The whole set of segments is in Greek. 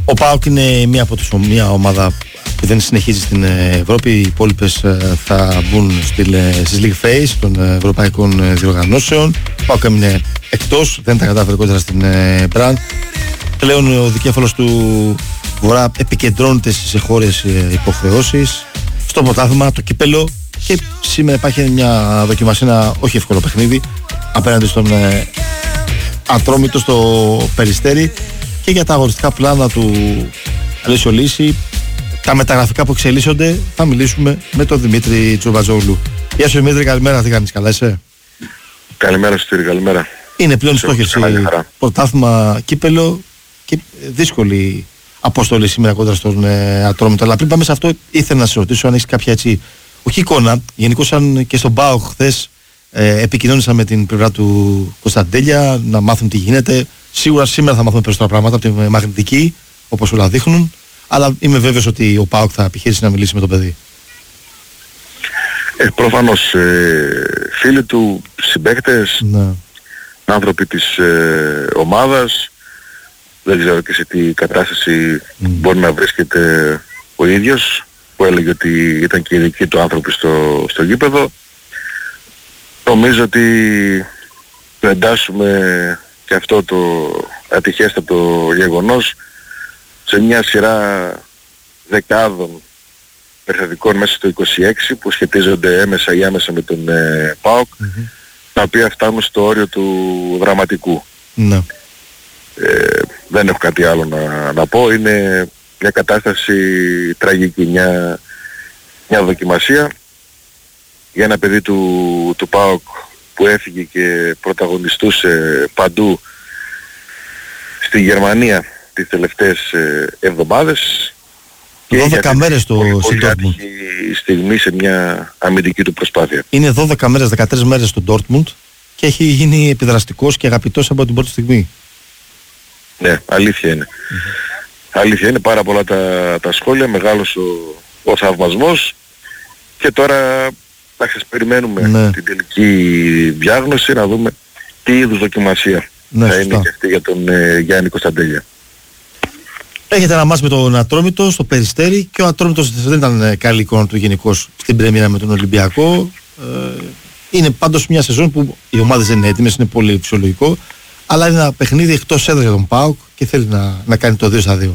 Ο ΠΑΟΚ είναι μια ομάδα που δεν συνεχίζει στην Ευρώπη. Οι υπόλοιπες θα μπουν στις League Phase των ευρωπαϊκών διοργανώσεων. Ο ΠΑΟΚ έμεινε εκτός, δεν τα κατάφερε κόντρα στην Μπραν. Πλέον ο δικέφαλος του Βορρά επικεντρώνεται στις εγχώριες υποχρεώσεις, στο πρωτάθλημα, το κύπελο, και σήμερα υπάρχει μια δοκιμασία, ένα όχι εύκολο παιχνίδι απέναντι στον Ατρόμητο στο Περιστέρι. Και για τα αγωνιστικά πλάνα του Αλέσιο Λύση, τα μεταγραφικά που εξελίσσονται, θα μιλήσουμε με τον Δημήτρη Τσουρμπατζόγλου. Γεια σου Δημήτρη, καλημέρα, τι κάνεις, καλά είσαι? Καλημέρα Στήρη, καλημέρα. Είναι πλέον στόχευση πρωτάθλημα, κύπελο και δύσκολη αποστολή σήμερα κόντρα στον Ατρόμητο. Αλλά πριν πάμε σε αυτό, ήθελα να σε ρωτήσω αν έχεις κάποια έτσι, όχι εικόνα, γενικώς αν και στον ΠΑΟΚ χθες επικοινώνησα με την πλευρά του Κωνσταντέλια να μάθουν τι γίνεται. Σίγουρα σήμερα θα μάθουμε περισσότερα πράγματα από τη μαγνητική, όπως όλα δείχνουν, αλλά είμαι βέβαιος ότι ο ΠΑΟΚ θα επιχειρήσει να μιλήσει με το παιδί. Προφανώς φίλοι του, συμπαίκτες, ναι, άνθρωποι της ομάδας, δεν ξέρω και σε τι κατάσταση μπορεί να βρίσκεται ο ίδιος, που έλεγε ότι ήταν και οι δικοί του άνθρωποι στο γήπεδο. Νομίζω ότι το εντάσσουμε και αυτό το ατυχέστατο γεγονός σε μια σειρά δεκάδων περιοδικών μέσα στο 26 που σχετίζονται έμεσα ή άμεσα με τον ΠΑΟΚ, τα οποία φτάνουν στο όριο του δραματικού. Δεν έχω κάτι άλλο να πω. Είναι μια κατάσταση τραγική, μια δοκιμασία για ένα παιδί του ΠΑΟΚ που έφυγε και πρωταγωνιστούσε παντού στη Γερμανία τις τελευταίες εβδομάδες. 12 μέρες το Dortmund. Στιγμή σε μια αμυντική του προσπάθεια. Είναι 12 μέρες, 13 μέρες στο Dortmund και έχει γίνει επιδραστικός και αγαπητός από την πρώτη στιγμή. Ναι, αλήθεια είναι. Αλήθεια είναι, πάρα πολλά τα σχόλια, μεγάλος ο θαυμασμός, και τώρα θα περιμένουμε την τελική διάγνωση, να δούμε τι είδους δοκιμασία θα είναι και αυτή για τον Γιάννη Κωνσταντέλια. Έχετε ένα μάτς με τον Ατρόμητο στο Περιστέρι και ο Ατρόμητος δεν ήταν καλή εικόνα του γενικώς στην πρέμιερα με τον Ολυμπιακό. Είναι πάντως μια σεζόν που οι ομάδες δεν είναι έτοιμες, είναι πολύ φυσιολογικό, αλλά είναι ένα παιχνίδι εκτός έδρας για τον ΠΑΟΚ και θέλει να κάνει το 2-2.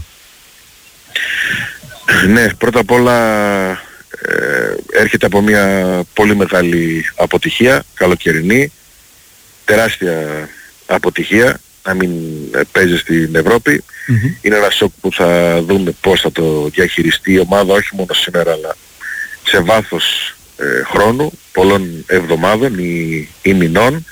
Ναι, πρώτα απ' όλα έρχεται από μια πολύ μεγάλη αποτυχία, καλοκαιρινή, τεράστια αποτυχία, να μην παίζει στην Ευρώπη. Είναι ένα σοκ που θα δούμε πώς θα το διαχειριστεί η ομάδα, όχι μόνο σήμερα αλλά σε βάθος χρόνου, πολλών εβδομάδων ή μηνών.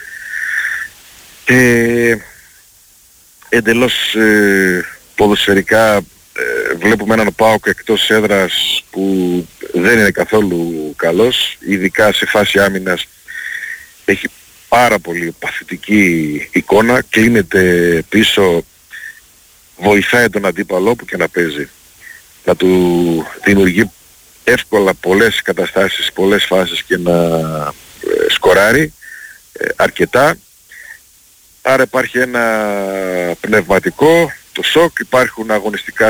Εντελώς ποδοσφαιρικά βλέπουμε έναν ΠΑΟΚ εκτός έδρας που δεν είναι καθόλου καλός, ειδικά σε φάση άμυνας έχει πάρα πολύ παθητική εικόνα, κλείνεται πίσω, βοηθάει τον αντίπαλο που και να παίζει να του δημιουργεί εύκολα πολλές καταστάσεις, πολλές φάσεις και να σκοράρει αρκετά. Άρα υπάρχει ένα πνευματικό, το σοκ, υπάρχουν αγωνιστικά